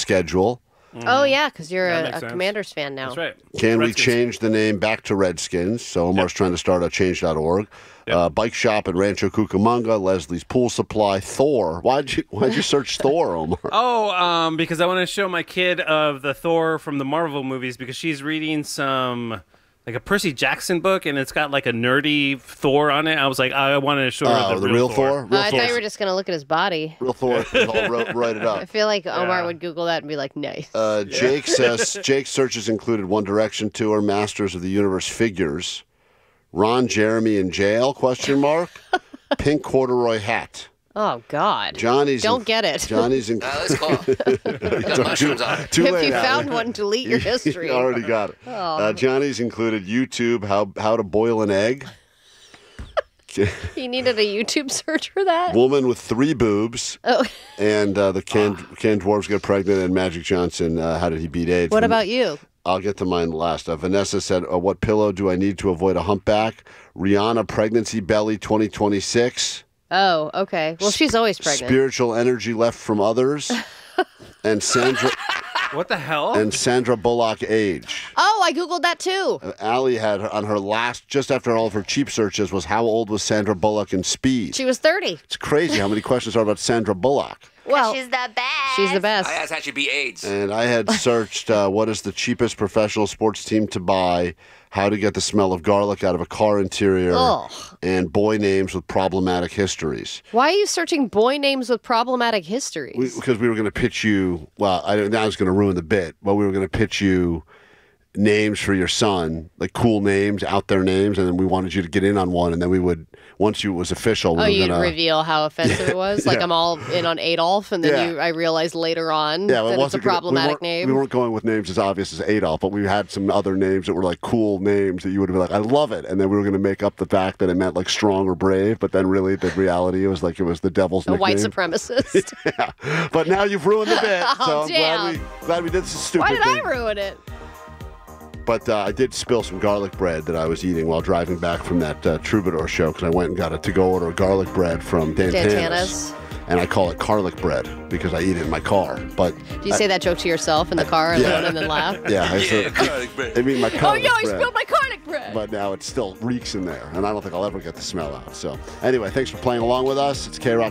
schedule. Oh, yeah, because you're That a makes sense. Commanders fan now. That's right. Can we Redskins. change the name back to Redskins? So Omar's trying to start a change.org. Bike shop in Rancho Cucamonga, Leslie's Pool Supply, Thor. Why'd you search Thor, Omar? Oh, because I want to show my kid of the Thor from the Marvel movies because she's reading some like a Percy Jackson book and it's got like a nerdy Thor on it. I was like, I want to show her the real Thor? Real I thought Thor's- you were just going to look at his body. Real Thor is all write it I up. feel like Omar would Google that and be like, nice. Jake says Jake's searches included One Direction tour, Masters of the Universe figures, Ron Jeremy in jail? ? Pink corduroy hat. Oh, God. Johnny's Don't get it. Johnny's in. That's cool. Got mushrooms on it. Too If late, you Allie. found one, delete your history. You already got it. Johnny's included YouTube, how to boil an egg. He needed a YouTube search for that? Woman with 3 boobs. Oh. And the canned dwarves get pregnant, and Magic Johnson, how did he beat AIDS? What about you? I'll get to mine last. Vanessa said, what pillow do I need to avoid a humpback? Rihanna pregnancy belly 2026. Oh, okay. Well, she's always pregnant. Spiritual energy left from others. and Sandra What the hell? and Sandra Bullock age. Oh, I Googled that too. Allie had on her last, just after all of her cheap searches, was how old was Sandra Bullock in Speed? She was 30. It's crazy how many questions are about Sandra Bullock. Well, She's the best. she's the best. That's actually be AIDS. And I had searched what is the cheapest professional sports team to buy, how to get the smell of garlic out of a car interior, Ugh. and boy names with problematic histories. Why are you searching boy names with problematic histories? Because we were going to pitch you, well, I was going to ruin the bit, but we were going to pitch you names for your son, like cool names, out there names, and then we wanted you to get in on one, and then we would, once it was official, we Oh, were you'd going to... reveal how offensive it was? Like, Yeah. I'm all in on Adolf, and then Yeah. I realized later on Yeah, well, that it it's a wasn't gonna- problematic we name. weren't going with names as obvious as Adolf, but we had some other names that were like cool names that you would be like, I love it. And then we were going to make up the fact that it meant like strong or brave, but then really the reality was like it was the devil's A nickname. white supremacist. Yeah. But now you've ruined the bit, so Oh, I'm damn. glad we did this stupid Why did thing. I ruin it? But I did spill some garlic bread that I was eating while driving back from that Troubadour show because I went and got a to-go order of garlic bread from Dantana's. Dantana's. And I call it garlic bread because I eat it in my car. But Do you say that joke to yourself in the car alone and then laugh? yeah, I mean my Oh, garlic yo, I bread. spilled my garlic bread. But now it still reeks in there, and I don't think I'll ever get the smell out. So anyway, thanks for playing along with us. It's K-Rock.